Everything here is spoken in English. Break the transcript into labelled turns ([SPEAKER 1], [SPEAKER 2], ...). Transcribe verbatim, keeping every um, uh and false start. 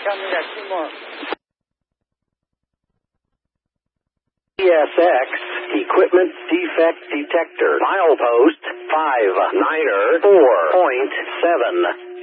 [SPEAKER 1] Copy that. Two more.
[SPEAKER 2] E S X Equipment Defect Detector. Milepost five niner four point seven.